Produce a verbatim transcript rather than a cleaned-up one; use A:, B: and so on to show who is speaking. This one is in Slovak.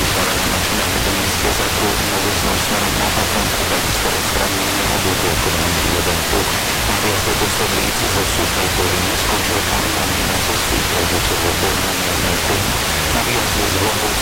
A: vytvárania načenia v jednom mieste za druhým obecnou smerom na Patron, takisto odstraňujú nehodu blokovaný jeden pruh. Naviac do Bosovíc zo Suchej doliny skončil kamión mimo cesty, prejdete v obor na Miernej Kuň. Naviac z Hlohovca